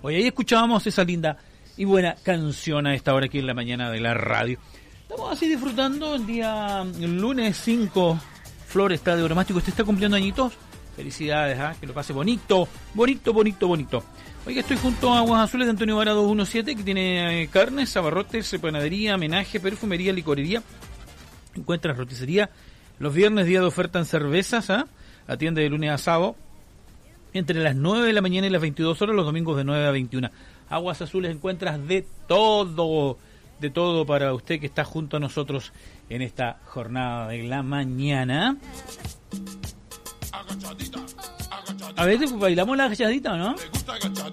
Hoy ahí escuchábamos esa linda y buena canción a esta hora aquí en la mañana de la radio. Estamos así disfrutando el día lunes 5. Flor está de bromástico, usted está cumpliendo añitos. Felicidades, que lo pase bonito. Oiga, estoy junto a Aguas Azules de Antonio Vara 217, que tiene carnes, abarrotes, panadería, menaje, perfumería, licorería. Encuentras roticería los viernes, día de oferta en cervezas, atiende de lunes a sábado, entre las 9 de la mañana y las 22 horas, los domingos de 9 a 21. Aguas Azules encuentras de todo para usted que está junto a nosotros en esta jornada de la mañana. A ver, ¿bailamos la agachadita o no?